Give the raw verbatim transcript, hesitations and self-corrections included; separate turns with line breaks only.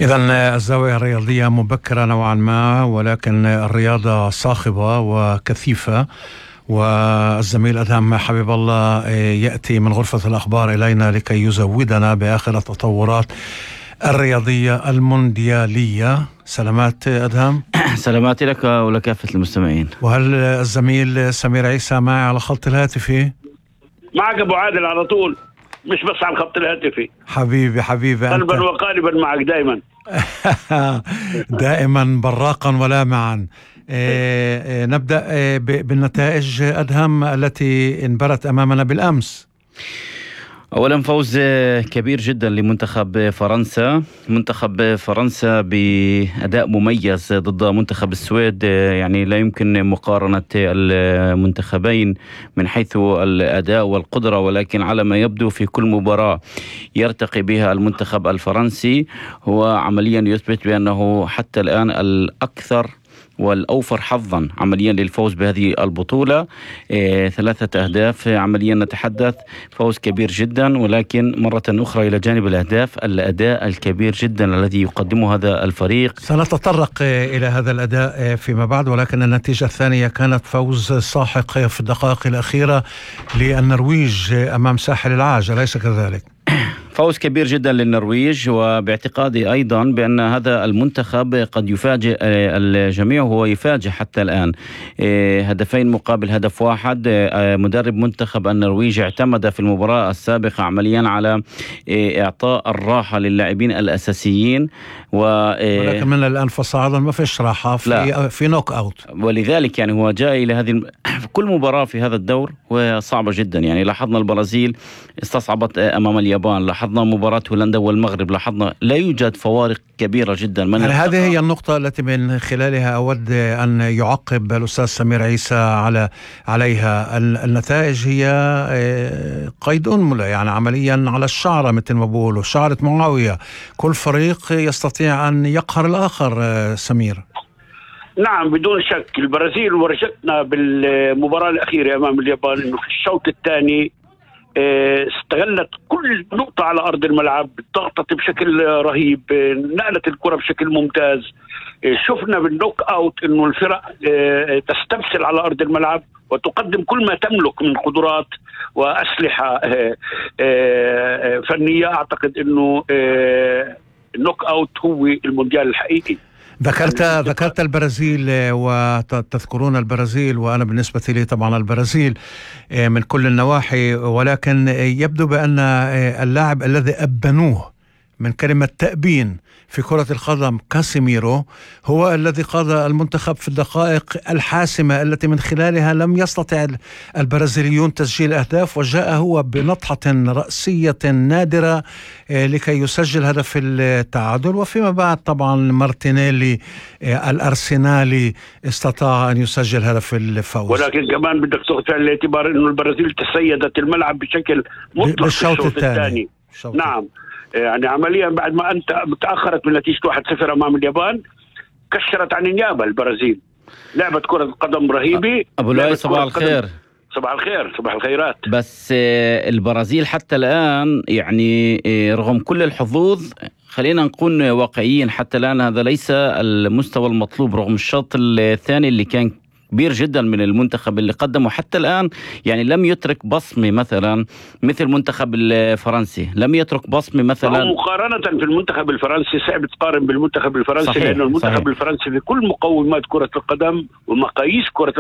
إذن الزاوية الرياضية مبكرة نوعا ما، ولكن الرياضة صاخبة وكثيفة. والزميل أدهم حبيب الله يأتي من غرفة الأخبار إلينا لكي يزودنا بآخر التطورات الرياضية المونديالية. سلامات أدهم.
سلاماتي لك ولكافة المستمعين.
وهل الزميل سمير عيسى معي على خط الهاتفي؟
معك أبو عادل على طول، مش بس على الخط الهاتفي.
حبيبي حبيبي
قلبا وقالبا معك دائما.
دائما براقا ولا معا. إيه إيه نبدأ إيه بالنتائج أدهم التي انبرت أمامنا بالأمس.
أولا فوز كبير جدا لمنتخب فرنسا. منتخب فرنسا بأداء مميز ضد منتخب السويد، يعني لا يمكن مقارنة المنتخبين من حيث الأداء والقدرة، ولكن على ما يبدو في كل مباراة يرتقي بها المنتخب الفرنسي هو عمليا يثبت بأنه حتى الآن الأكثر والأوفر حظا عمليا للفوز بهذه البطولة. إيه ثلاثة أهداف عمليا نتحدث، فوز كبير جدا، ولكن مرة أخرى إلى جانب الأهداف الأداء الكبير جدا الذي يقدمه هذا الفريق.
سنتطرق إلى هذا الأداء فيما بعد، ولكن النتيجة الثانية كانت فوز ساحق في الدقائق الأخيرة للنرويج أمام ساحل العاج، أليس كذلك؟
فوز كبير جدا للنرويج، وباعتقادي أيضا بأن هذا المنتخب قد يفاجئ الجميع، وهو يفاجئ حتى الآن. هدفين مقابل هدف واحد. مدرب منتخب النرويج اعتمد في المباراة السابقة عمليا على إعطاء الراحة للاعبين الأساسيين،
ولكن من الآن فصاعدا ما فيش راحة في, لا. في نوك أوت،
ولذلك يعني هو جاء إلى هذه الم... كل مباراة في هذا الدور وصعبة جدا. يعني لاحظنا البرازيل استصعبت أمام اليابان، لاحظنا مباراة هولندا والمغرب، لاحظنا لا يوجد فوارق كبيرة جدا. من
يعني هذه هي النقطة التي من خلالها أود أن يعقب الأستاذ سمير عيسى على عليها. النتائج هي قيد أنملة، يعني عمليا على الشعرة مثل ما بقولوا، شعرة معاوية، كل فريق يستطيع أن يقهر الآخر. سمير.
نعم بدون شك البرازيل ورجتنا بالمباراة الأخيرة أمام اليابان أنه في الشوط الثاني استغلت كل نقطة على أرض الملعب، ضغطت بشكل رهيب، نقلت الكرة بشكل ممتاز. شفنا بالنوك أوت أنه الفرق تستبسل على أرض الملعب وتقدم كل ما تملك من قدرات وأسلحة فنية. أعتقد أنه النوك أوت هو المونديال الحقيقي.
ذكرت ذكرت البرازيل، وتذكرون البرازيل، وأنا بالنسبة لي طبعا البرازيل من كل النواحي، ولكن يبدو بأن اللاعب الذي أبنوه من كلمة تأبين في كرة القدم كاسيميرو هو الذي قاد المنتخب في الدقائق الحاسمة التي من خلالها لم يستطع البرازيليون تسجيل أهداف، وجاء هو بنطحة رأسية نادرة لكي يسجل هدف التعادل. وفيما بعد طبعا مارتينيلي الأرسنالي استطاع أن يسجل هدف الفوز.
ولكن كمان بدك تاخذ في الاعتبار أنه البرازيل تسيدت الملعب بشكل مطلق في الشوط الثاني. نعم يعني عمليا بعد ما أنت متأخرت من نتيجة واحد صفر أمام اليابان كشرت عن النيابة البرازيل، لعبت كرة قدم رهيبة.
أبو لؤي صباح الخير.
صباح الخير، صباح الخيرات.
بس البرازيل حتى الآن يعني رغم كل الحظوظ، خلينا نكون واقعيين، حتى الآن هذا ليس المستوى المطلوب، رغم الشوط الثاني اللي كان كبير جدا من المنتخب اللي قدمه. حتى الآن يعني لم يترك بصمة مثلا مثل المنتخب الفرنسي، لم يترك بصمة مثلا.
مقارنة في المنتخب الفرنسي صعب تقارن بالمنتخب الفرنسي، لأنه المنتخب صحيح. الفرنسي في كل مقومات كرة القدم ومقاييس كرة